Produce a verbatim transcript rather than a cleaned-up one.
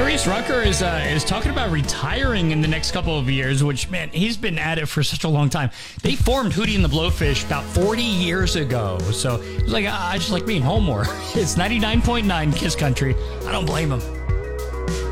Darius Rucker is uh, is talking about retiring in the next couple of years, which, man, he's been at it for such a long time. They formed Hootie and the Blowfish about forty years ago. So it was like, ah, I just like being home more. It's ninety-nine point nine Kiss Country. I don't blame him.